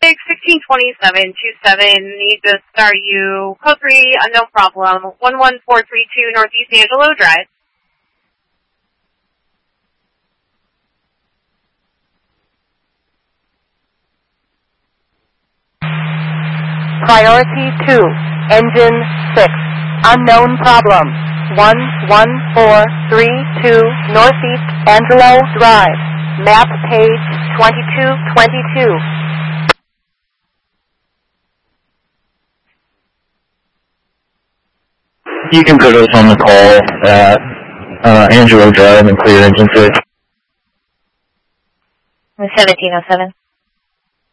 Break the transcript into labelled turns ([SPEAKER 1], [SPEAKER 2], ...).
[SPEAKER 1] 162727, need to start you, code 3, unknown problem, 11432 Northeast Angelo Drive.
[SPEAKER 2] Priority 2, engine 6, unknown problem, 11432 Northeast Angelo Drive, map page 2222.
[SPEAKER 3] You can put us on the call at Angelo Drive and clear engine 6.
[SPEAKER 4] 1707.